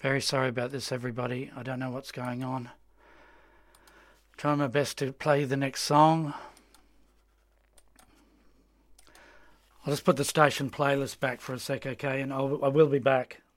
Very sorry about this, everybody. I don't know what's going on. Trying my best to play the next song. I'll just put the station playlist back for a sec, okay? And I will be back.